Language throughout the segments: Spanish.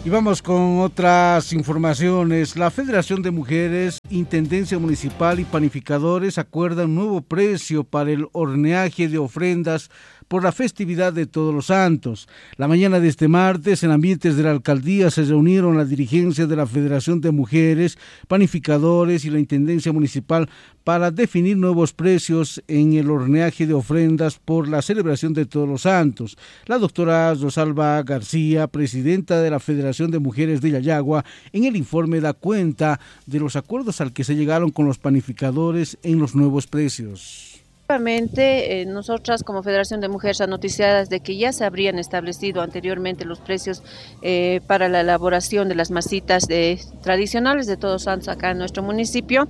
Y vamos con otras informaciones. La Federación de Mujeres, Intendencia Municipal y Panificadores acuerdan un nuevo precio para el horneaje de ofrendas por la festividad de Todos los Santos. La mañana de este martes, en ambientes de la alcaldía, se reunieron la dirigencia de la Federación de Mujeres, Panificadores y la Intendencia Municipal para definir nuevos precios en el horneaje de ofrendas por la celebración de Todos los Santos. La doctora Rosalba García, presidenta de la Federación de Mujeres de Yayagua, en el informe da cuenta de los acuerdos al que se llegaron con los panificadores en los nuevos precios. Nosotras como Federación de Mujeres anoticiadas de que ya se habrían establecido anteriormente los precios para la elaboración de las masitas tradicionales de Todos Santos acá en nuestro municipio.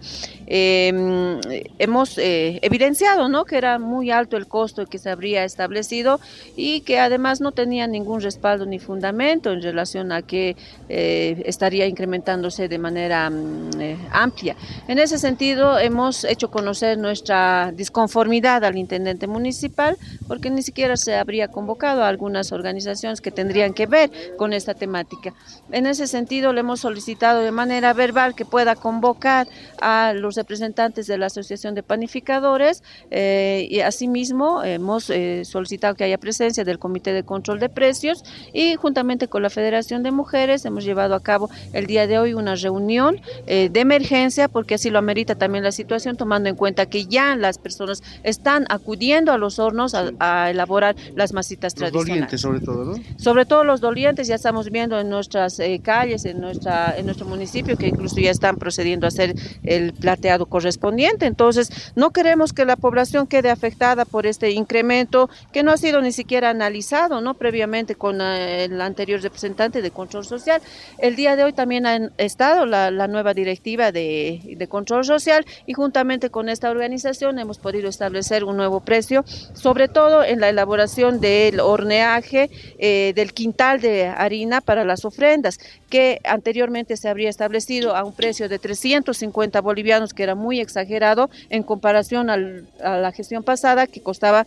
Hemos evidenciado, ¿no?, que era muy alto el costo que se habría establecido y que además no tenía ningún respaldo ni fundamento en relación a que estaría incrementándose de manera amplia. En ese sentido, hemos hecho conocer nuestra disconformidad al intendente municipal, porque ni siquiera se habría convocado a algunas organizaciones que tendrían que ver con esta temática. En ese sentido, le hemos solicitado de manera verbal que pueda convocar a los representantes de la Asociación de Panificadores y asimismo hemos solicitado que haya presencia del Comité de Control de Precios y juntamente con la Federación de Mujeres hemos llevado a cabo el día de hoy una reunión de emergencia, porque así lo amerita también la situación, tomando en cuenta que ya las personas están acudiendo a los hornos a elaborar las masitas tradicionales. Los dolientes sobre todo, ¿no? Sobre todo los dolientes, ya estamos viendo en nuestras calles, en nuestro municipio, que incluso ya están procediendo a hacer el plateado correspondiente. Entonces, no queremos que la población quede afectada por este incremento que no ha sido ni siquiera analizado, ¿no?, previamente con el anterior representante de Control Social. El día de hoy también ha estado la nueva directiva de Control Social y juntamente con esta organización hemos podido establecer un nuevo precio, sobre todo en la elaboración del horneaje del quintal de harina para las ofrendas, que anteriormente se habría establecido a un precio de 350 bolivianos, que era muy exagerado en comparación a la gestión pasada, que costaba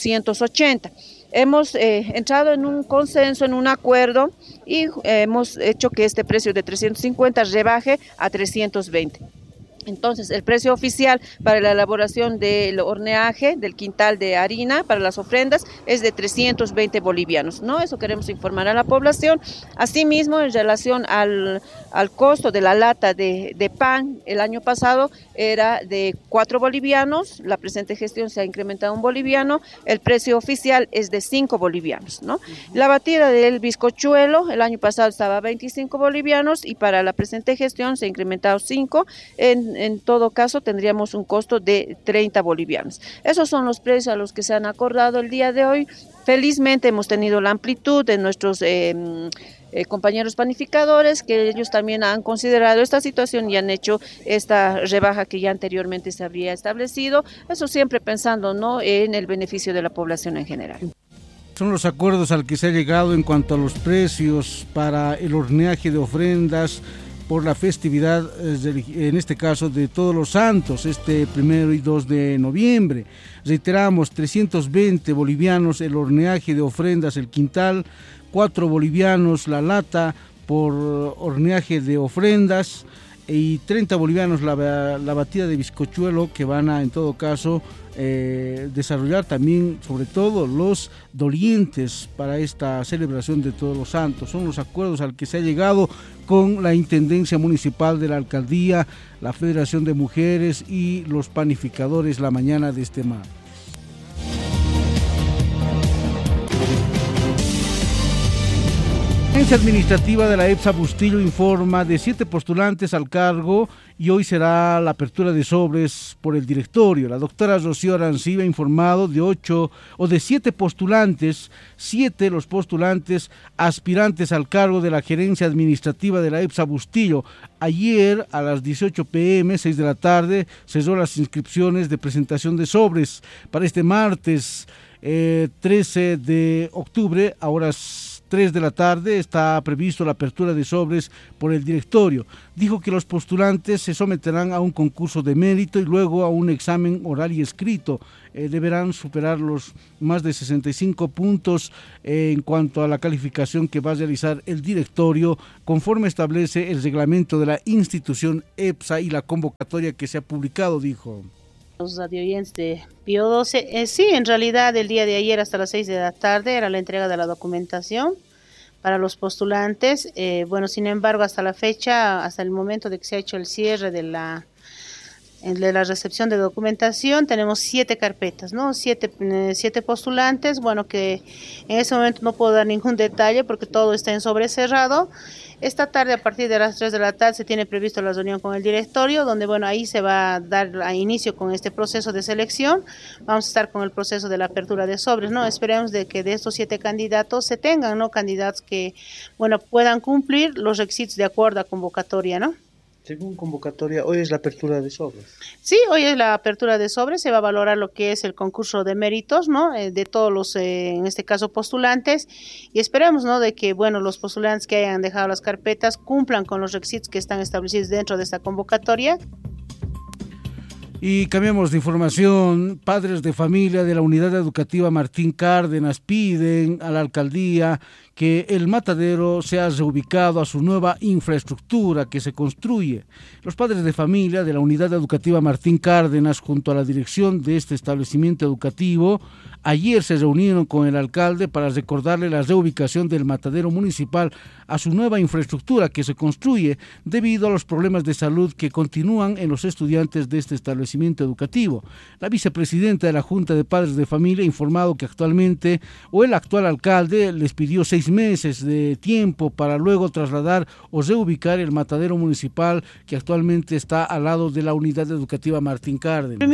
280. Hemos entrado en un consenso, en un acuerdo, y hemos hecho que este precio de 350 rebaje a 320. Entonces, el precio oficial para la elaboración del horneaje del quintal de harina para las ofrendas es de 320 bolivianos, ¿no? Eso queremos informar a la población. Asimismo, en relación al costo de la lata de pan, el año pasado era de 4 bolivianos, la presente gestión se ha incrementado 1 boliviano, el precio oficial es de 5 bolivianos, ¿no? La batida del bizcochuelo, el año pasado estaba a 25 bolivianos y para la presente gestión se ha incrementado 5, en todo caso tendríamos un costo de 30 bolivianos. Esos son los precios a los que se han acordado el día de hoy. Felizmente hemos tenido la amplitud de nuestros compañeros panificadores, que ellos también han considerado esta situación y han hecho esta rebaja que ya anteriormente se habría establecido, eso siempre pensando, ¿no?, en el beneficio de la población en general. Son los acuerdos al que se ha llegado en cuanto a los precios para el horneaje de ofrendas por la festividad, en este caso de Todos los Santos, este 1 y 2 de noviembre. Reiteramos, 320 bolivianos el horneaje de ofrendas, el quintal, 4 bolivianos la lata por horneaje de ofrendas y 30 bolivianos la batida de bizcochuelo, que van a, en todo caso, desarrollar también, sobre todo, los dolientes para esta celebración de Todos los Santos. Son los acuerdos al que se ha llegado con la Intendencia Municipal de la Alcaldía, la Federación de Mujeres y los panificadores la mañana de este martes. La Agencia Administrativa de la EPSA Bustillo informa de 7 postulantes al cargo y hoy será la apertura de sobres por el directorio. La doctora Rocío Arancibia ha informado de 7 postulantes, 7 los postulantes aspirantes al cargo de la gerencia administrativa de la EPSA Bustillo. Ayer a las 18 p.m., 6 de la tarde, cerró las inscripciones de presentación de sobres para este martes 13 de octubre a horas 3 de la tarde está previsto la apertura de sobres por el directorio. Dijo que los postulantes se someterán a un concurso de mérito y luego a un examen oral y escrito. Deberán superar los más de 65 puntos en cuanto a la calificación que va a realizar el directorio, conforme establece el reglamento de la institución EPSA y la convocatoria que se ha publicado, dijo. Los radioyentes de Pío 12, sí, en realidad el día de ayer hasta las 6 de la tarde era la entrega de la documentación para los postulantes. Sin embargo, hasta la fecha, hasta el momento de que se ha hecho el cierre de la recepción de documentación, tenemos 7 carpetas, ¿no? 7 postulantes, que en ese momento no puedo dar ningún detalle porque todo está en sobrecerrado. Esta tarde, a partir de las 3 de la tarde, se tiene previsto la reunión con el directorio, donde, ahí se va a dar a inicio con este proceso de selección. Vamos a estar con el proceso de la apertura de sobres, ¿no? Esperemos de que de estos 7 candidatos se tengan, ¿no? Candidatos que, puedan cumplir los requisitos de acuerdo a convocatoria, ¿no? Según convocatoria, hoy es la apertura de sobres. Sí, hoy es la apertura de sobres, se va a valorar lo que es el concurso de méritos, ¿no? De todos los, en este caso, postulantes, y esperemos, ¿no? De que, los postulantes que hayan dejado las carpetas cumplan con los requisitos que están establecidos dentro de esta convocatoria. Y cambiamos de información. Padres de familia de la Unidad Educativa Martín Cárdenas piden a la alcaldía que el matadero sea reubicado a su nueva infraestructura que se construye. Los padres de familia de la Unidad Educativa Martín Cárdenas, junto a la dirección de este establecimiento educativo, ayer se reunieron con el alcalde para recordarle la reubicación del matadero municipal a su nueva infraestructura que se construye debido a los problemas de salud que continúan en los estudiantes de este establecimiento educativo. La vicepresidenta de la Junta de Padres de Familia ha informado que el actual alcalde les pidió 6 meses de tiempo para luego trasladar o reubicar el matadero municipal que actualmente está al lado de la Unidad Educativa Martín Cárdenas.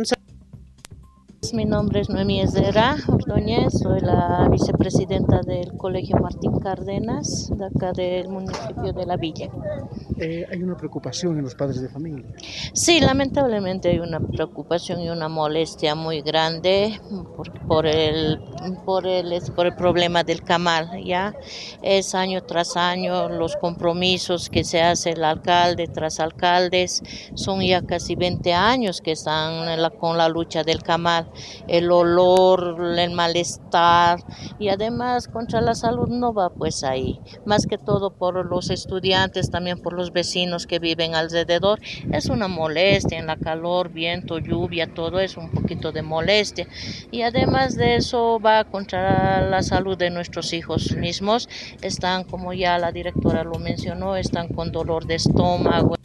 Mi nombre es Noemí Ezera Ordóñez, soy la vicepresidenta del Colegio Martín Cárdenas, de acá del municipio de La Villa. ¿Hay una preocupación en los padres de familia? Sí, lamentablemente hay una preocupación y una molestia muy grande por el problema del camal, ¿ya? Es año tras año los compromisos que se hace el alcalde tras alcaldes, son ya casi 20 años que están con la lucha del camal. El olor, el malestar y además contra la salud no va pues ahí, más que todo por los estudiantes, también por los vecinos que viven alrededor. Es una molestia en la calor, viento, lluvia, todo es un poquito de molestia y además de eso va contra la salud de nuestros hijos mismos. Están, como ya la directora lo mencionó, están con dolor de estómago.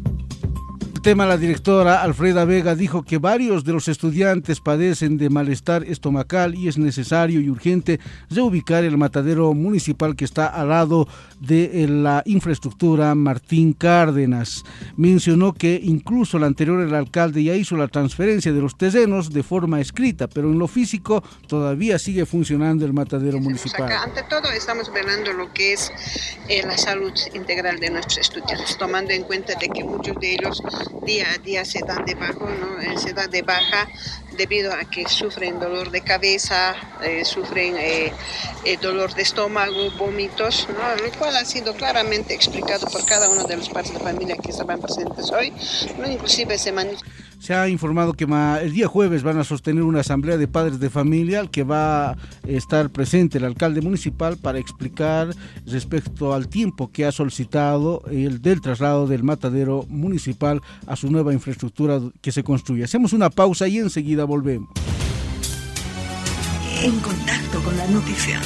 La directora Alfreda Vega dijo que varios de los estudiantes padecen de malestar estomacal y es necesario y urgente reubicar el matadero municipal que está al lado de la infraestructura Martín Cárdenas. Mencionó que incluso el alcalde ya hizo la transferencia de los terrenos de forma escrita, pero en lo físico todavía sigue funcionando el matadero municipal. Ante todo estamos velando lo que es la salud integral de nuestros estudiantes, tomando en cuenta de que muchos de ellos día a día se dan de baja debido a que sufren dolor de cabeza, sufren dolor de estómago, vómitos, ¿no? Lo cual ha sido claramente explicado por cada uno de los padres de familia que estaban presentes hoy, ¿no? Inclusive se ha informado que el día jueves van a sostener una asamblea de padres de familia al que va a estar presente el alcalde municipal para explicar respecto al tiempo que ha solicitado el del traslado del matadero municipal a su nueva infraestructura que se construye. Hacemos una pausa y enseguida volvemos. En contacto con la noticia.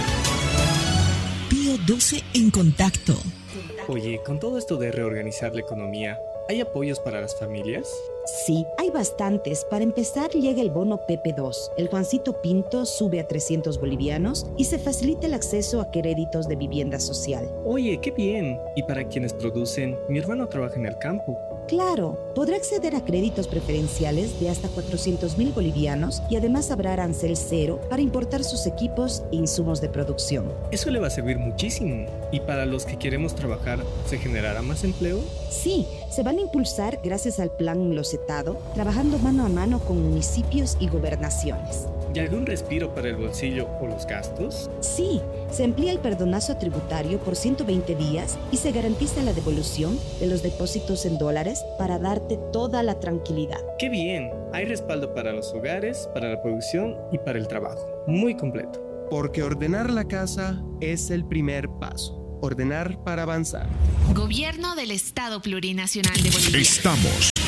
Pío 12 en contacto. Oye, con todo esto de reorganizar la economía, ¿hay apoyos para las familias? Sí, hay bastantes. Para empezar, llega el bono PP2. El Juancito Pinto sube a 300 bolivianos y se facilita el acceso a créditos de vivienda social. Oye, qué bien. Y para quienes producen, mi hermano trabaja en el campo. Claro, podrá acceder a créditos preferenciales de hasta 400.000 bolivianos y además habrá arancel cero para importar sus equipos e insumos de producción. Eso le va a servir muchísimo. ¿Y para los que queremos trabajar, se generará más empleo? Sí, se van a impulsar gracias al plan Locetado, trabajando mano a mano con municipios y gobernaciones. ¿Y algún respiro para el bolsillo o los gastos? Sí, se amplía el perdonazo tributario por 120 días y se garantiza la devolución de los depósitos en dólares para darte toda la tranquilidad. ¡Qué bien! Hay respaldo para los hogares, para la producción y para el trabajo. Muy completo. Porque ordenar la casa es el primer paso. Ordenar para avanzar. Gobierno del Estado Plurinacional de Bolivia. Estamos